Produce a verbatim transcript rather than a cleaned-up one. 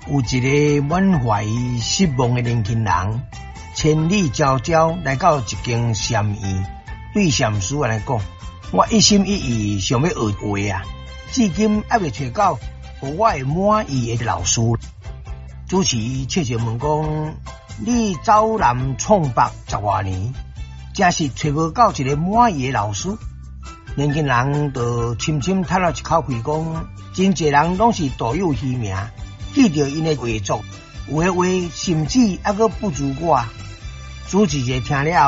有一个满怀失望的年轻人，千里迢迢来到一间禅院，对禅师来讲：“我一心一意想要学画啊，至今还未找到互我会满意的老师。”主持切切问讲：“你走南闯北十多年，真是找无到一个满意的老师？”年轻人就深深叹了一口气，讲：“真侪人拢是徒有虚名，记着因的画作，有的画甚至还阁不如我。”主持者听了。